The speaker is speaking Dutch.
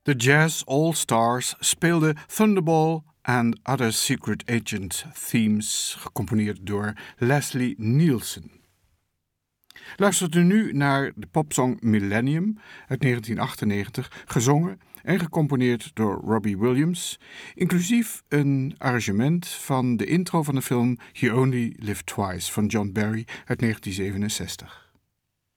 De Jazz All-Stars speelden Thunderball and Other Secret Agent themes, gecomponeerd door Leslie Nielsen. Luistert u nu naar de popsong Millennium uit 1998, gezongen en gecomponeerd door Robbie Williams, inclusief een arrangement van de intro van de film You Only Live Twice van John Barry uit 1967.